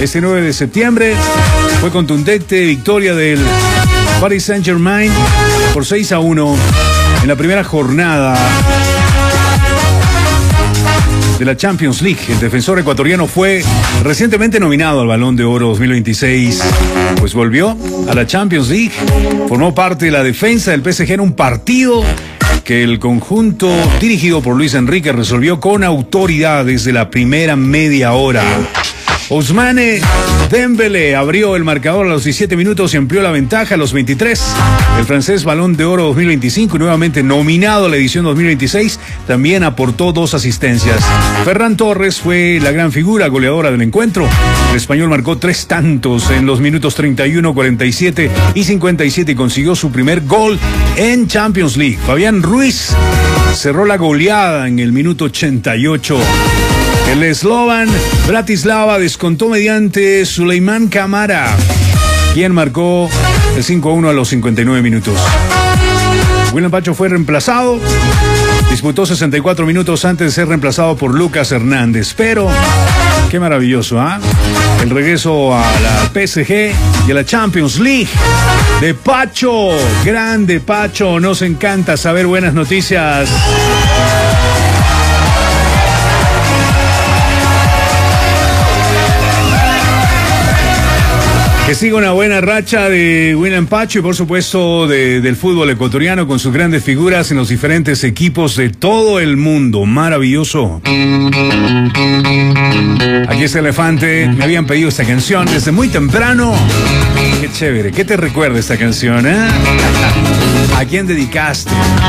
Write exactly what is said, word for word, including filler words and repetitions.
este nueve de septiembre. Fue contundente victoria del Paris Saint-Germain por seis a uno en la primera jornada de la Champions League. El defensor ecuatoriano fue recientemente nominado al Balón de Oro dos mil veintiséis, pues volvió a la Champions League, formó parte de la defensa del P S G en un partido que el conjunto dirigido por Luis Enrique resolvió con autoridad desde la primera media hora. Ousmane Dembélé abrió el marcador a los diecisiete minutos y amplió la ventaja a los veintitrés. El francés Balón de Oro dos mil veinticinco, nuevamente nominado a la edición dos mil veintiséis, también aportó dos asistencias. Ferran Torres fue la gran figura goleadora del encuentro. El español marcó tres tantos en los minutos treinta y uno, cuarenta y siete y cincuenta y siete y consiguió su primer gol en Champions League. Fabián Ruiz cerró la goleada en el minuto ochenta y ocho. El eslovan Bratislava descontó mediante Suleiman Camara, quien marcó el cinco a uno a los cincuenta y nueve minutos. William Pacho fue reemplazado, disputó sesenta y cuatro minutos antes de ser reemplazado por Lucas Hernández. Pero, qué maravilloso, ¿ah? ¿eh? El regreso a la P S G y a la Champions League de Pacho. Grande Pacho, nos encanta saber buenas noticias. Que siga una buena racha de William Pacho y por supuesto de, del fútbol ecuatoriano con sus grandes figuras en los diferentes equipos de todo el mundo. Maravilloso. Aquí está Elefante. Me habían pedido esta canción desde muy temprano. Qué chévere. ¿Qué te recuerda esta canción, eh? ¿A quién dedicaste?